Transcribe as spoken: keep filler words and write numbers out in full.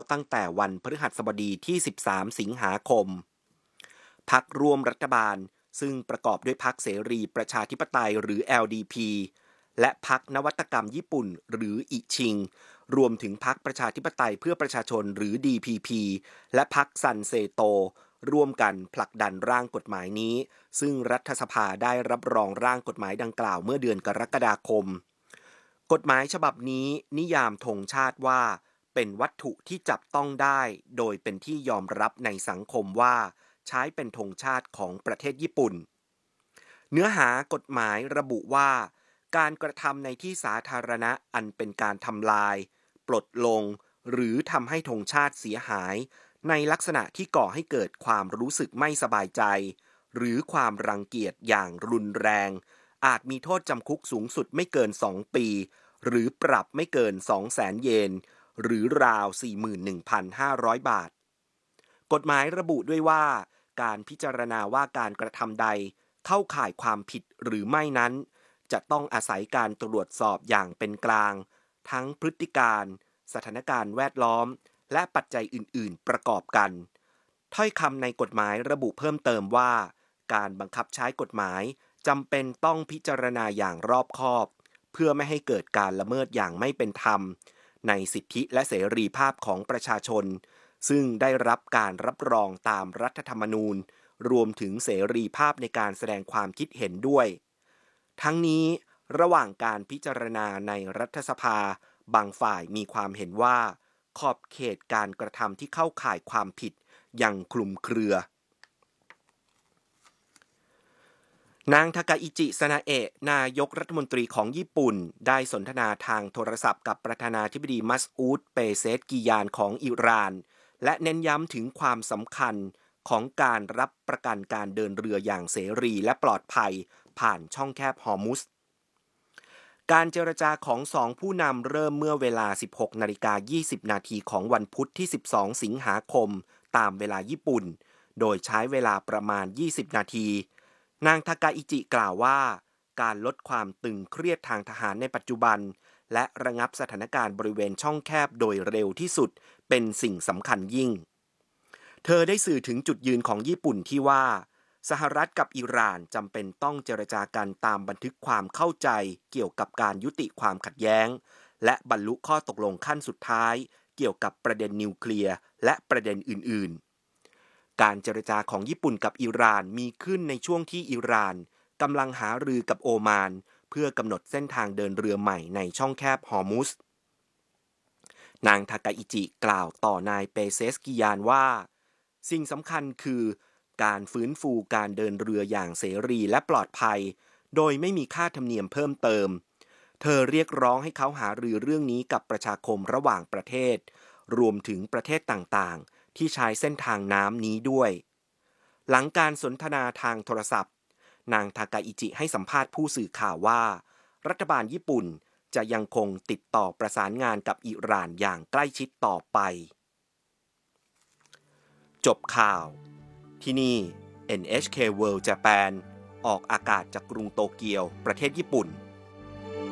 ตั้งแต่วันพฤหัสบดีที่สิบสามสิงหาคมพรรคร่วมรัฐบาลซึ่งประกอบด้วยพรรคเสรีประชาธิปไตยหรือ แอล ดี พี และพรรคนวัตกรรมญี่ปุ่นหรืออิชิงรวมถึงพรรคประชาธิปไตยเพื่อประชาชนหรือ ดี พี พี และพรรคซันเซโตร่วมกันผลักดันร่างกฎหมายนี้ซึ่งรัฐสภาได้รับรองร่างกฎหมายดังกล่าวเมื่อเดือนกรกฎาคมกฎหมายฉบับนี้นิยามธงชาติว่าเป็นวัตถุที่จับต้องได้โดยเป็นที่ยอมรับในสังคมว่าใช้เป็นธงชาติของประเทศญี่ปุ่นเนื้อหากฎหมายระบุว่าการกระทำในที่สาธารณะอันเป็นการทำลายปลดลงหรือทำให้ธงชาติเสียหายในลักษณะที่ก่อให้เกิดความรู้สึกไม่สบายใจหรือความรังเกียจอย่างรุนแรงอาจมีโทษจำคุกสูงสุดไม่เกินสองปีหรือปรับไม่เกิน สองแสน เยนหรือราว สี่หมื่นหนึ่งพันห้าร้อย บาทกฎหมายระบุด้วยว่าการพิจารณาว่าการกระทำใดเข้าข่ายความผิดหรือไม่นั้นจะต้องอาศัยการตรวจสอบอย่างเป็นกลางทั้งพฤติการสถานการณ์แวดล้อมและปัจจัยอื่นๆประกอบกันถ้อยคำในกฎหมายระบุเพิ่มเติมว่าการบังคับใช้กฎหมายจำเป็นต้องพิจารณาอย่างรอบคอบเพื่อไม่ให้เกิดการละเมิดอย่างไม่เป็นธรรมในสิทธิและเสรีภาพของประชาชนซึ่งได้รับการรับรองตามรัฐธรรมนูญรวมถึงเสรีภาพในการแสดงความคิดเห็นด้วยทั้งนี้ระหว่างการพิจารณาในรัฐสภาบางฝ่ายมีความเห็นว่าขอบเขตการกระทำที่เข้าข่ายความผิดยังคลุมเครือนางทากาอิจิ ซานาเอะนายกรัฐมนตรีของญี่ปุ่นได้สนทนาทางโทรศัพท์กับประธานาธิบดีมัสอูด เปเซชกิยานของอิหร่านและเน้นย้ำถึงความสำคัญของการรับประกันการเดินเรืออย่างเสรีและปลอดภัยผ่านช่องแคบฮอร์มุซการเจรจาของสองผู้นำเริ่มเมื่อเวลา สิบหกนาฬิกายี่สิบ นาทีของวันพุธที่ สิบสอง สิงหาคมตามเวลาญี่ปุ่นโดยใช้เวลาประมาณ ยี่สิบ นาทีนางทากาอิจิกล่าวว่าการลดความตึงเครียดทางทหารในปัจจุบันและระงับสถานการณ์บริเวณช่องแคบโดยเร็วที่สุดเป็นสิ่งสำคัญยิ่งเธอได้สื่อถึงจุดยืนของญี่ปุ่นที่ว่าสหรัฐกับอิหร่านจำเป็นต้องเจรจากันตามบันทึกความเข้าใจเกี่ยวกับการยุติความขัดแย้งและบรรลุข้อตกลงขั้นสุดท้ายเกี่ยวกับประเด็นนิวเคลียร์และประเด็นอื่นๆการเจรจาของญี่ปุ่นกับอิหร่านมีขึ้นในช่วงที่อิหร่านกำลังหารือกับโอมานเพื่อกำหนดเส้นทางเดินเรือใหม่ในช่องแคบฮอร์มุซนางทากาอิจิกล่าวต่อนายเปเซสกิยานว่าสิ่งสำคัญคือการฟื้นฟูการเดินเรืออย่างเสรีและปลอดภัยโดยไม่มีค่าธรรมเนียมเพิ่มเติมเธอเรียกร้องให้เขาหารือเรื่องนี้กับประชาคมระหว่างประเทศรวมถึงประเทศต่างๆที่ใช้เส้นทางน้ำนี้ด้วยหลังการสนทนาทางโทรศัพท์นางทากาอิจิให้สัมภาษณ์ผู้สื่อข่าวว่ารัฐบาลญี่ปุ่นจะยังคงติดต่อประสานงานกับอิหร่านอย่างใกล้ชิดต่อไปจบข่าวที่นี่ เอ็น เอช เค World Japan ออกอากาศจากกรุงโตเกียวประเทศญี่ปุ่น